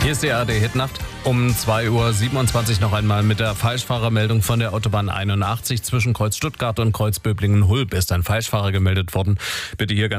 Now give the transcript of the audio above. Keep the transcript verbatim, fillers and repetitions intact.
Hier ist die A R D-Hitnacht. Um zwei Uhr siebenundzwanzig noch einmal mit der Falschfahrermeldung von der Autobahn einundachtzig zwischen Kreuz Stuttgart und Kreuz Böblingen-Hulb ist ein Falschfahrer gemeldet worden. Bitte hier ganz